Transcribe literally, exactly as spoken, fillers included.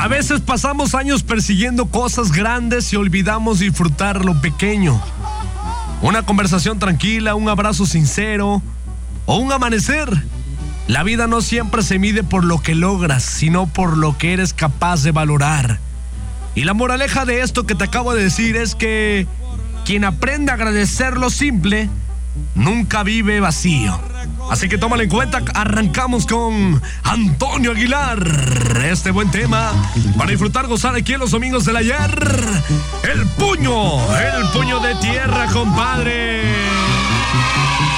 A veces pasamos años persiguiendo cosas grandes y olvidamos disfrutar lo pequeño. Una conversación tranquila, un abrazo sincero o un amanecer. La vida no siempre se mide por lo que logras, sino por lo que eres capaz de valorar. Y la moraleja de esto que te acabo de decir es que quien aprende a agradecer lo simple nunca vive vacío. Así que tómalo en cuenta. Arrancamos con Antonio Aguilar. Este buen tema para disfrutar, gozar aquí en los domingos del ayer. El puño, el puño de tierra, compadre.